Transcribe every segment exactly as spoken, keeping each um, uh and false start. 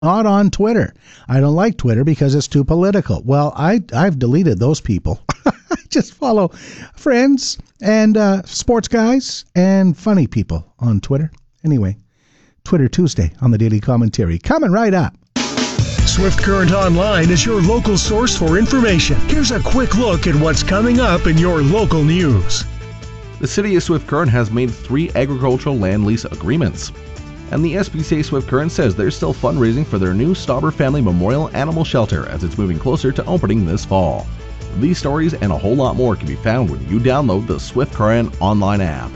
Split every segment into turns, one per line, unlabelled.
Not on Twitter. I don't like Twitter because it's too political. Well, I, I've deleted those people. I just follow friends and uh, sports guys and funny people on Twitter. Anyway, Twitter Tuesday on the Daily Commentary. Coming right up.
Swift Current Online is your local source for information. Here's a quick look at what's coming up in your local news.
The City of Swift Current has made three agricultural land lease agreements. And the S P C A Swift Current says they're still fundraising for their new Stauber Family Memorial Animal Shelter as it's moving closer to opening this fall. These stories and a whole lot more can be found when you download the Swift Current online app.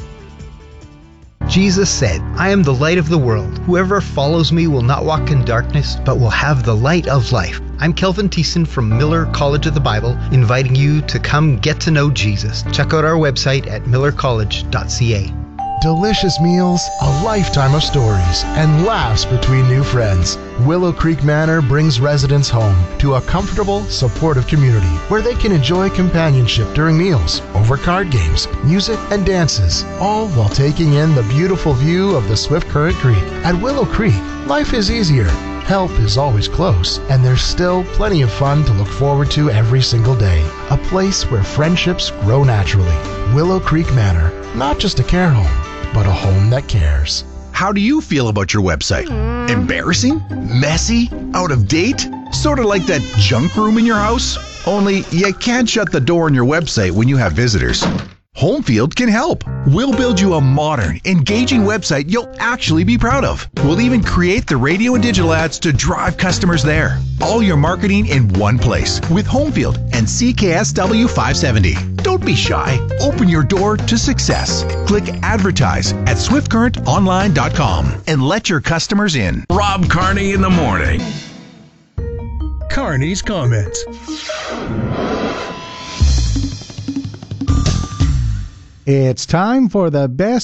Jesus said, "I am the light of the world. Whoever follows me will not walk in darkness, but will have the light of life." I'm Kelvin Thiessen from Miller College of the Bible, inviting you to come get to know Jesus. Check out our website at miller college dot c a.
Delicious meals, a lifetime of stories, and laughs between new friends. Willow Creek Manor brings residents home to a comfortable, supportive community where they can enjoy companionship during meals, over card games, music, and dances, all while taking in the beautiful view of the Swift Current Creek. At Willow Creek, life is easier. Help is always close, and there's still plenty of fun to look forward to every single day. A place where friendships grow naturally. Willow Creek Manor, not just a care home, but a home that cares.
How do you feel about your website? Embarrassing? Messy? Out of date? Sort of like that junk room in your house? Only you can't shut the door on your website when you have visitors. Homefield can help. We'll build you a modern, engaging website you'll actually be proud of. We'll even create the radio and digital ads to drive customers there. All your marketing in one place with Homefield and C K S W five seventy. Don't be shy. Open your door to success. Click Advertise at swift current online dot com and let your customers in.
Rob Carney in the morning.
Carney's comments.
It's time for the best